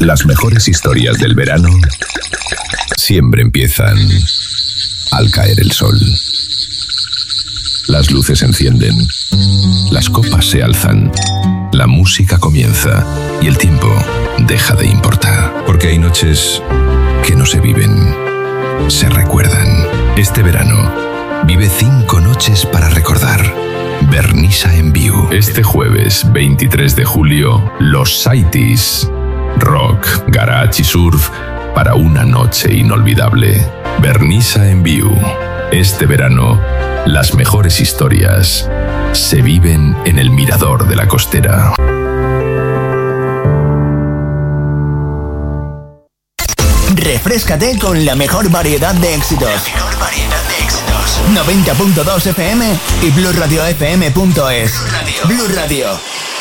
Las mejores historias del verano siempre empiezan al caer el sol. Las luces se encienden, las copas se alzan, la música comienza y el tiempo deja de importar. Porque hay noches que no se viven, se recuerdan. Este verano, vive 5 noches para recordar. Vernissa en Viu. Este jueves 23 de julio, los Saitis. Rock, garage y surf para una noche inolvidable. Vernissa en Viu. Este verano, las mejores historias se viven en el Mirador de la Costera. Refréscate con la mejor variedad de éxitos. 90.2 FM y BluRadioFM.es. Blu Radio.